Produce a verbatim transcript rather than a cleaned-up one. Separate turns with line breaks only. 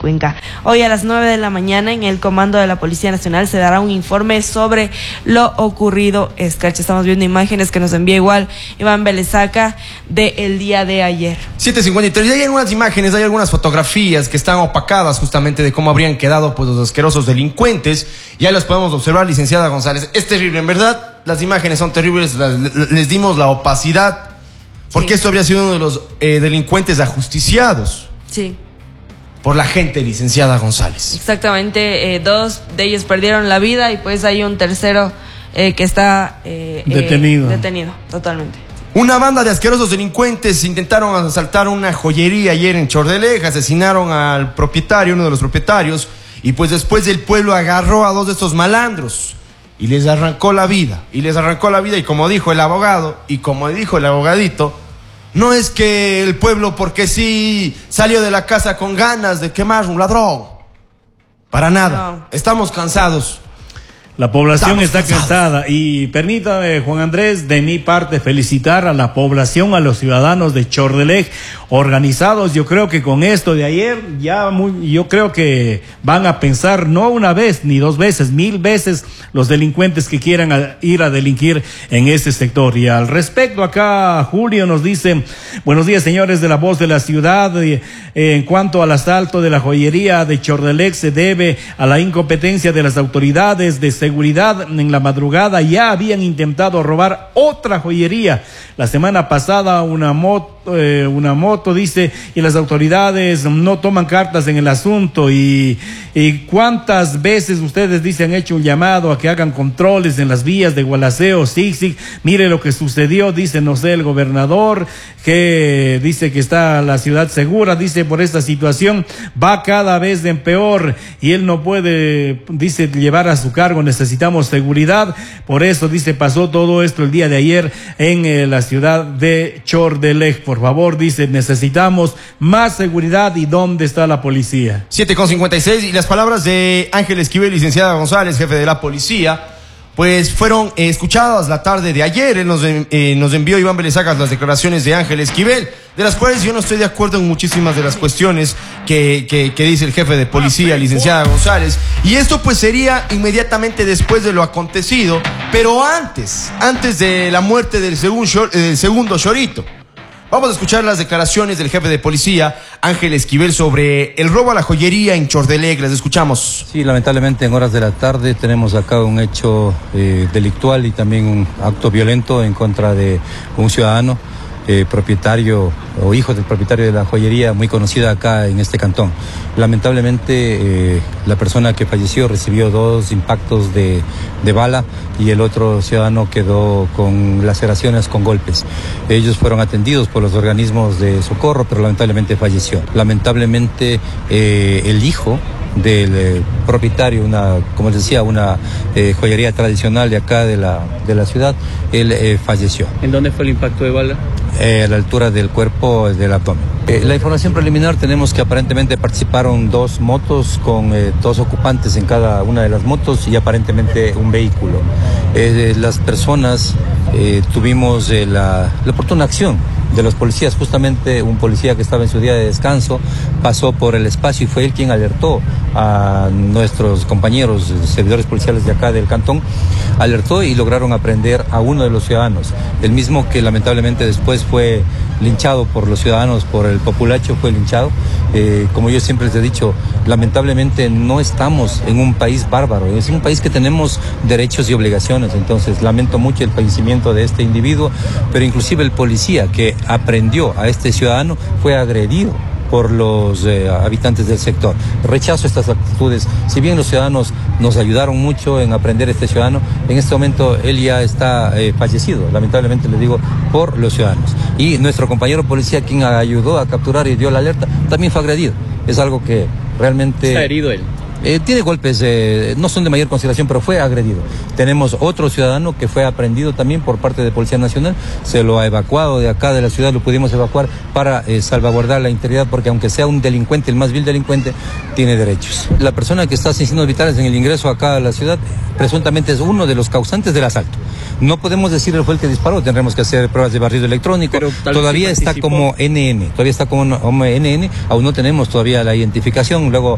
Cuenca. Hoy a las nueve de la mañana en el comando de la Policía Nacional se dará un informe sobre lo ocurrido. Escarcha, estamos viendo imágenes que nos envía igual Iván Belezaca del día de ayer.
siete cincuenta y tres, y hay algunas imágenes, hay algunas fotografías que están opacadas justamente de cómo habrían quedado pues los asquerosos delincuentes. Ya las podemos observar, licenciada González. Es terrible, en verdad, las imágenes son terribles, las, les dimos la opacidad, porque sí. Esto habría sido uno de los eh, delincuentes ajusticiados.
Sí.
Por la gente, licenciada González.
Exactamente, eh, dos de ellos perdieron la vida y pues hay un tercero eh, que está eh,
detenido.
Eh, detenido, totalmente.
Una banda de asquerosos delincuentes intentaron asaltar una joyería ayer en Chordelej, asesinaron al propietario, uno de los propietarios, y pues después el pueblo agarró a dos de estos malandros y les arrancó la vida, y les arrancó la vida, y como dijo el abogado, y como dijo el abogadito, no es que el pueblo porque sí salió de la casa con ganas de quemar un ladrón, para nada, no. Estamos cansados.
La población
Estamos
está
cansados.
cansada y permítame, Juan Andrés, de mi parte felicitar a la población, a los ciudadanos de Chordelej organizados. Yo creo que con esto de ayer ya muy, yo creo que van a pensar no una vez ni dos veces, mil veces los delincuentes que quieran a, ir a delinquir en ese sector. Y al respecto acá Julio nos dice: buenos días señores de La Voz de la Ciudad. Eh, en cuanto al asalto de la joyería de Chordelej, se debe a la incompetencia de las autoridades de seguridad. En la madrugada ya habían intentado robar otra joyería. La semana pasada una moto, eh, una moto dice, y las autoridades no toman cartas en el asunto. Y, y cuántas veces ustedes dicen han hecho un llamado a que hagan controles en las vías de Gualaceo, Zig-Zig. Mire lo que sucedió, dice, no sé, el gobernador, que dice que está la ciudad segura, dice, por esta situación va cada vez en peor y él no puede, dice, llevar a su cargo. Necesitamos seguridad, por eso, dice, pasó todo esto el día de ayer en eh, la ciudad de Chordelej. Por favor, dice, necesitamos más seguridad. ¿Y dónde está la policía?
siete con cincuenta y seis, y las palabras de Ángel Esquivel, licenciada González, jefe de la policía, pues fueron eh, escuchadas la tarde de ayer. Él nos, eh, nos envió Iván Belezaga las declaraciones de Ángel Esquivel, de las cuales yo no estoy de acuerdo en muchísimas de las cuestiones que, que, que dice el jefe de policía, licenciada González. Y esto pues sería inmediatamente después de lo acontecido, pero antes, antes de la muerte del segundo, del segundo Chorito. Vamos a escuchar las declaraciones del jefe de policía, Ángel Esquivel, sobre el robo a la joyería en Chordelej. Les escuchamos.
Sí, lamentablemente en horas de la tarde tenemos acá un hecho eh, delictual y también un acto violento en contra de un ciudadano, eh, propietario o hijo del propietario de la joyería muy conocida acá en este cantón. Lamentablemente eh, la persona que falleció recibió dos impactos de, de bala y el otro ciudadano quedó con laceraciones, con golpes. Ellos fueron atendidos por los organismos de socorro, pero lamentablemente falleció. Lamentablemente eh, el hijo del eh, propietario, una, como les decía, una eh, joyería tradicional de acá de la, de la ciudad, él eh, falleció.
¿En dónde fue el impacto de bala?
Eh, a la altura del cuerpo, del abdomen. Eh, la información preliminar tenemos que aparentemente participaron dos motos con eh, dos ocupantes en cada una de las motos y aparentemente un vehículo. Eh, las personas eh, tuvimos eh, la, la oportuna acción de los policías. Justamente un policía que estaba en su día de descanso pasó por el espacio y fue él quien alertó a nuestros compañeros servidores policiales de acá del cantón, alertó y lograron aprehender a uno de los ciudadanos, el mismo que lamentablemente después fue linchado por los ciudadanos, por el populacho, fue linchado. Eh, como yo siempre les he dicho, lamentablemente no estamos en un país bárbaro, es un país que tenemos derechos y obligaciones. Entonces lamento mucho el fallecimiento de este individuo, pero inclusive el policía que aprendió a este ciudadano fue agredido por los eh, habitantes del sector. Rechazo estas actitudes. Si bien los ciudadanos nos ayudaron mucho en aprender a este ciudadano, en este momento él ya está eh, fallecido, lamentablemente le digo, por los ciudadanos. Y nuestro compañero policía, quien ayudó a capturar y dio la alerta, también fue agredido. Es algo que realmente...
¿Está herido él?
Eh, tiene golpes, eh, no son de mayor consideración, pero fue agredido. Tenemos otro ciudadano que fue aprendido también por parte de Policía Nacional, se lo ha evacuado de acá de la ciudad, lo pudimos evacuar para eh, salvaguardar la integridad, porque aunque sea un delincuente, el más vil delincuente, tiene derechos. La persona que está sin signos vitales en el ingreso acá a la ciudad, presuntamente es uno de los causantes del asalto. No podemos decir él fue el que disparó, tendremos que hacer pruebas de barrido electrónico. Pero todavía está como N N, todavía está como N N, aún no tenemos todavía la identificación. Luego